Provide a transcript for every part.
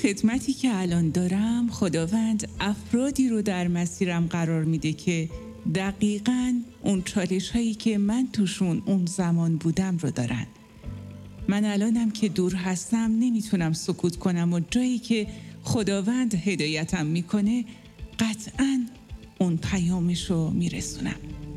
خدمتی که الان دارم خداوند افرادی رو در مسیرم قرار میده که دقیقاً اون چالش هایی که من توشون اون زمان بودم رو دارن. من الانم که دور هستم نمیتونم سکوت کنم و جایی که خداوند هدایتم میکنه قطعاً اون پیامش رو میرسونم.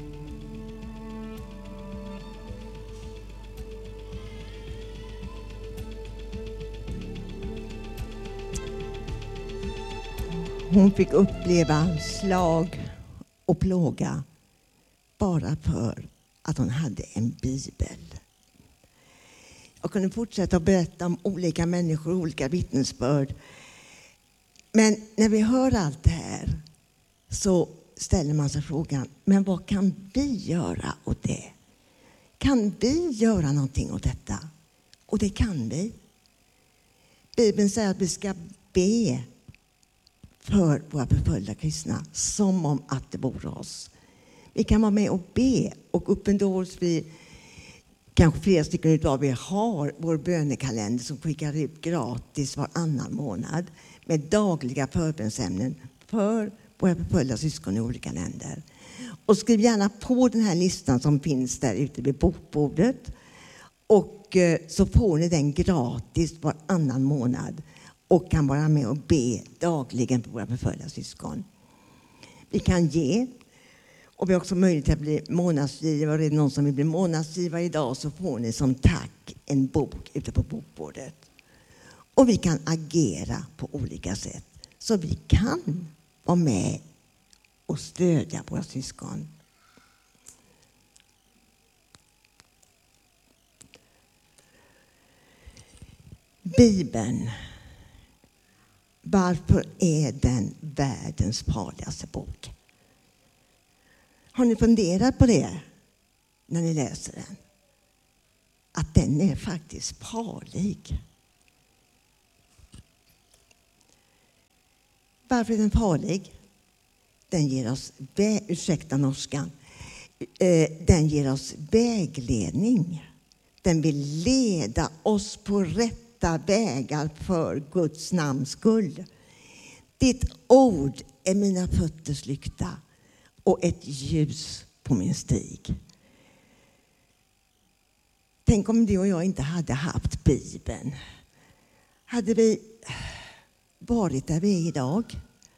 Hon fick uppleva slag och plåga bara för att hon hade en bibel. Jag kunde fortsätta att berätta om olika människor och olika vittnesbörd. Men när vi hör allt det här så ställer man sig frågan, men vad kan vi göra åt det? Kan vi göra någonting åt detta? Och det kan vi. Bibeln säger att vi ska be för våra förföljda kristna som om att det vore oss. Vi kan vara med och be, och Uppendårs vi kanske flera stycken utav vi har vår bönekalender som skickar ut gratis varannan månad med dagliga förbönsämnen för våra förföljda syskon i olika länder. Och skriv gärna på den här listan som finns där ute vid bokbordet, och så får ni den gratis varannan månad och kan vara med och be dagligen för våra förföljda syskon. Vi kan ge, och vi har också möjlighet att bli månadsgivare. Är det någon som vill bli månadsgivare idag så får ni som tack en bok ute på bokbordet. Och vi kan agera på olika sätt. Så vi kan vara med och stödja våra syskon. Bibeln. Varför är den världens farligaste bok? Har ni funderat på det när ni läser den? Att den är faktiskt farlig. Varför är den farlig? Den ger oss, ursäkta norskan, den ger oss vägledning. Den vill leda oss på rätta vägar för Guds namns skull. Ditt ord är mina fötters lykta och ett ljus på min stig. Tänk om du och jag inte hade haft Bibeln. Hade vi varit där vi är idag?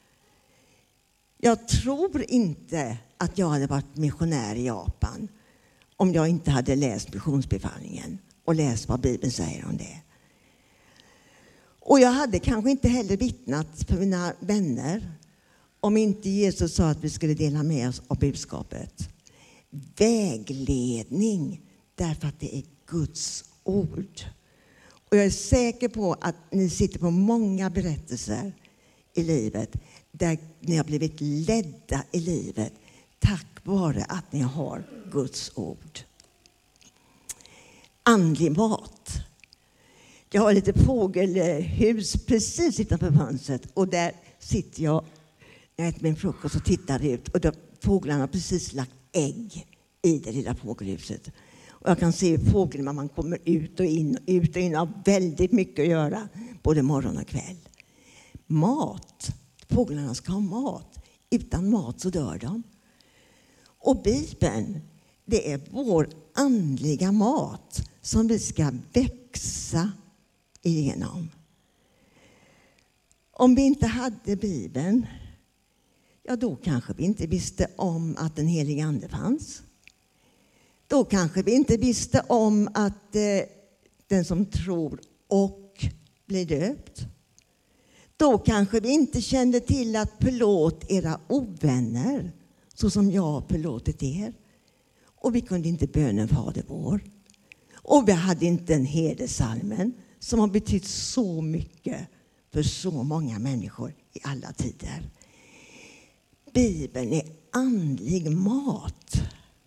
Jag tror inte att jag hade varit missionär i Japan om jag inte hade läst missionsbefallningen och läst vad Bibeln säger om det. Och jag hade kanske inte heller vittnat för mina vänner om inte Jesus sa att vi skulle dela med oss av budskapet. Vägledning, därför att det är Guds ord. Och jag är säker på att ni sitter på många berättelser i livet där ni har blivit ledda i livet tack vare att ni har Guds ord. Andlig mat. Jag har lite fågelhus precis utanför fönstret, och där sitter jag när jag äter min frukost och tittar ut, och då fåglarna har precis lagt ägg i det lilla fågelhuset. Och jag kan se hur fågelmamman kommer ut och in har väldigt mycket att göra både morgon och kväll. Mat. Fåglarna ska ha mat. Utan mat så dör de. Och Bibeln, det är vår andliga mat som vi ska växa igenom. Om vi inte hade Bibeln, ja då kanske vi inte visste om att den heliga ande fanns. Då kanske vi inte visste om att den som tror och blir döpt. Då kanske vi inte kände till att förlåt era ovänner så som jag förlåtit er. Och vi kunde inte bönen Fader vår. Och vi hade inte en herdesalmen som har betytt så mycket för så många människor i alla tider. Bibeln är andlig mat.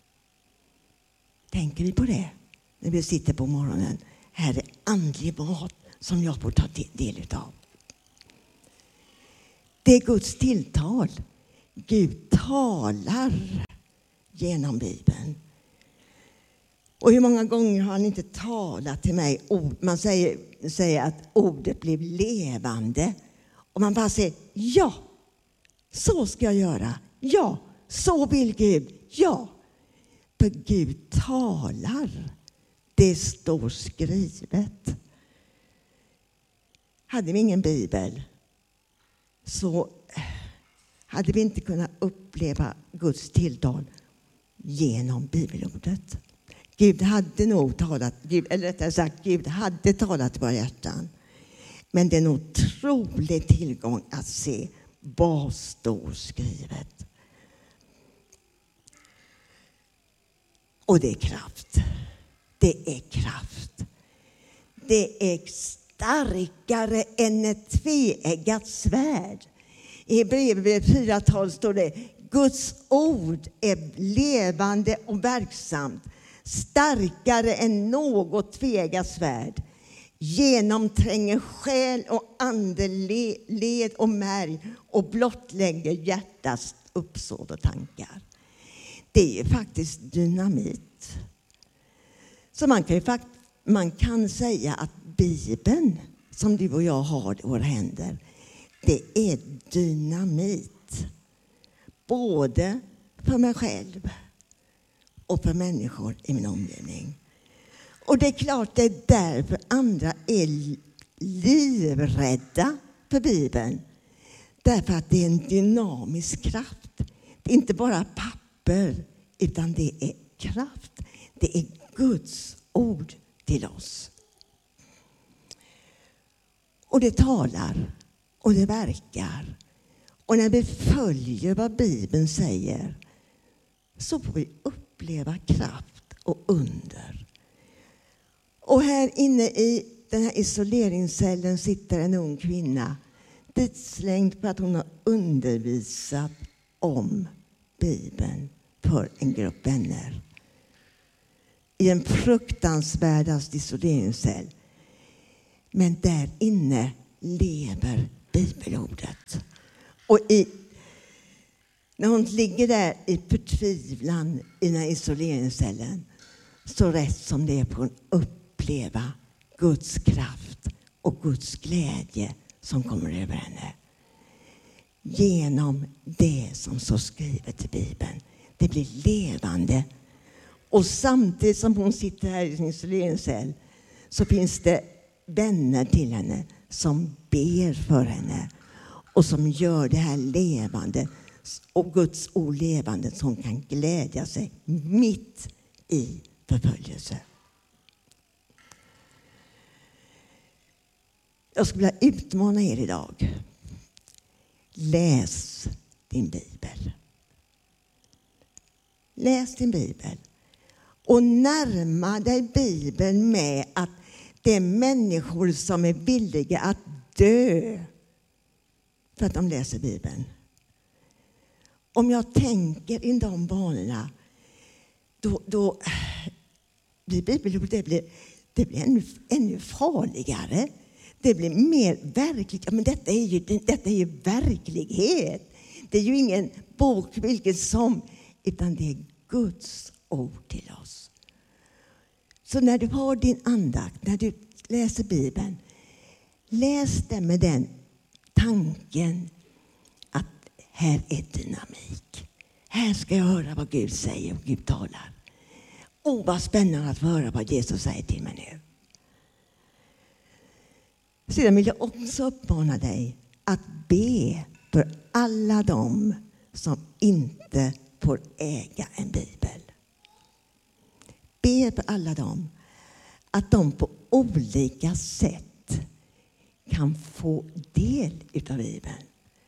Tänker vi på det när vi sitter på morgonen? Här är andlig mat som jag får ta del utav. Det är Guds tilltal. Gud talar genom Bibeln. Och hur många gånger har han inte talat till mig? Man säger säger att ordet blev levande. Och man bara säger, ja, så ska jag göra. Ja, så vill Gud. Ja, för Gud talar. Det står skrivet. Hade vi ingen bibel så hade vi inte kunnat uppleva Guds tilltal genom bibelordet. Gud hade nog talat, eller rättare sagt, Gud hade talat till våra hjärtan. Men det är en otrolig tillgång att se vad står skrivet. Och det är kraft. Det är kraft. Det är starkare än ett tveeggat svärd. I Hebreerbrevet 4:12 står det: Guds ord är levande och verksamt, starkare än något tveeggat svärd, genomtränger själ och ande, led och märg och blottlägger hjärtats uppsåt och tankar. Det är ju faktiskt dynamit. Så man kan säga att Bibeln, som du och jag har i våra händer, det är dynamit. Både för mig själv och för människor i min omgivning. Och det är klart, det är därför andra är livrädda för Bibeln. Därför att det är en dynamisk kraft. Det är inte bara papper, utan det är kraft. Det är Guds ord till oss. Och det talar och det verkar. Och när vi följer vad Bibeln säger så får vi uppleva kraft och under. Och här inne i den här isoleringscellen sitter en ung kvinna, ditslängd för att hon har undervisat om Bibeln för en grupp vänner. I en fruktansvärdast isoleringscell. Men där inne lever bibelordet. Och när hon ligger där i förtvivlan i den här isoleringscellen, så rätt som det är får hon uppleva Guds kraft och Guds glädje som kommer över henne. Genom det som så skrivet i Bibeln. Det blir levande. Och samtidigt som hon sitter här i sin isoleringscell så finns det vänner till henne som ber för henne och som gör det här levande och Guds ord levande, som kan glädja sig mitt i förföljelse. Jag skulle vilja utmana er idag. Läs din bibel. Läs din bibel. Och närma dig Bibeln med att det är människor som är villiga att dö för att de läser Bibeln. Om jag tänker i de banorna, då blir bibelordet det blir ännu farligare. Det blir mer verkligt. Ja, men detta är ju verklighet. Det är ju ingen bok vilket som, utan det är Guds ord till oss. Så när du har din andakt, när du läser Bibeln, läs det med den tanken att här är dynamik. Här ska jag höra vad Gud säger och Gud talar. Vad spännande att få höra vad Jesus säger till mig nu. Sedan vill jag också uppmana dig att be för alla dem som inte får äga en bibel. Be för alla dem att de på olika sätt kan få del av Bibeln.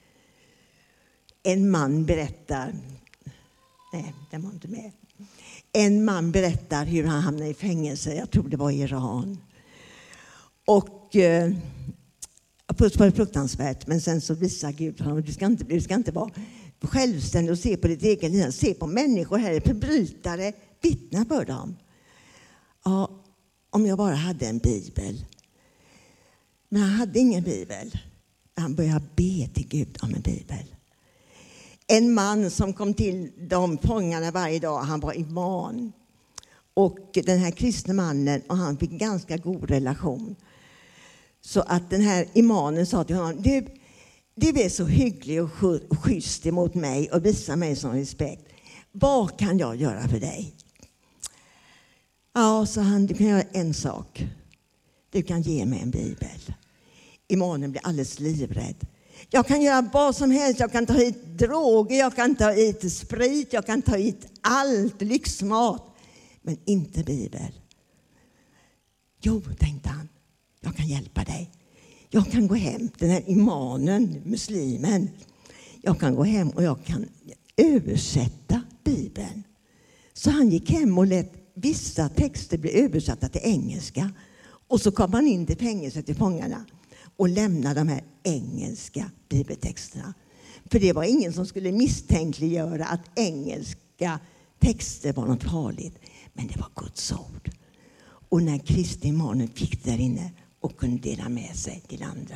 En man berättar, nej, den var inte med. En man berättar hur han hamnade i fängelse, jag tror det var i Iran. Och först var det fruktansvärt, men sen så visar Gud honom, du ska inte vara självständig och se på ditt eget liv. Se på människor här, förbrytare, vittna för dem. Ja, om jag bara hade en bibel. Men han hade ingen bibel. Han började be till Gud om en bibel. En man som kom till de fångarna varje dag, han var imam. Och den här kristna mannen och han fick en ganska god relation. Så att den här imanen sa till honom, du är så hygglig och schysst emot mig och visar mig sån respekt. Vad kan jag göra för dig? Ja, sa han, du kan göra en sak. Du kan ge mig en bibel. Imanen blir alldeles livrädd. Jag kan göra vad som helst. Jag kan ta hit droger, jag kan ta hit sprit, jag kan ta hit allt, lyxmat. Men inte bibel. Jo, tänkte han, jag kan hjälpa dig. Jag kan gå hem, den här imanen, muslimen. Jag kan gå hem och jag kan översätta bibeln. Så han gick hem och lät vissa texter bli översatta till engelska. Och så kom han in till fängelset till fångarna och lämnade de här engelska bibeltexterna. För det var ingen som skulle misstänkliggöra att engelska texter var något farligt. Men det var Guds ord. Och när kristna imanen fick där inne och kunde dela med sig till andra.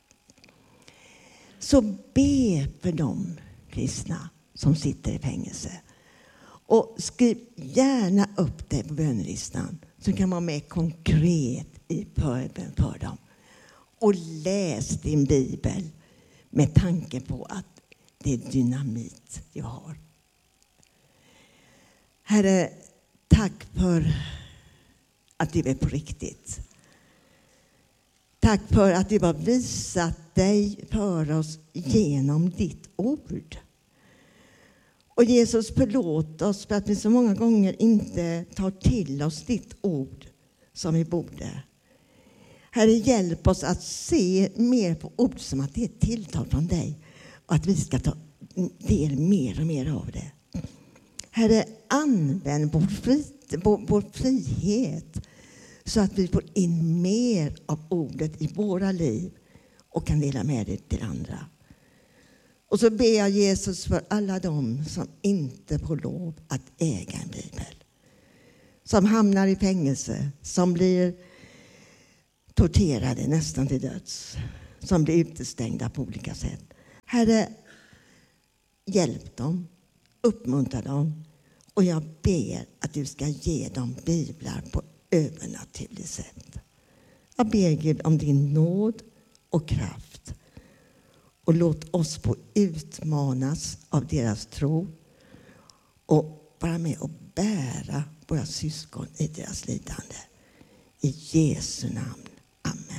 Så be för de kristna som sitter i fängelse. Och skriv gärna upp det på bönelistan så kan vara med konkret i förbön för dem. Och läs din bibel med tanke på att det är dynamit jag har. Herre, tack för att du är på riktigt. Tack för att du har visat dig för oss genom ditt ord. Och Jesus, förlåt oss för att vi så många gånger inte tar till oss ditt ord som vi borde. Herre, hjälp oss att se mer på ord som att det är ett tilltal från dig. Och att vi ska ta del mer och mer av det. Herre, använd vår frihet så att vi får in mer av ordet i våra liv och kan dela med det till andra. Och så ber jag Jesus för alla de som inte får lov att äga en bibel. Som hamnar i fängelse, som blir torterade nästan till döds. Som blir utestängda på olika sätt. Herre, hjälp dem, uppmuntra dem. Och jag ber att du ska ge dem biblar på övernaturligt sätt. Jag ber Gud om din nåd och kraft. Och låt oss få utmanas av deras tro. Och vara med och bära våra syskon i deras lidande. I Jesu namn.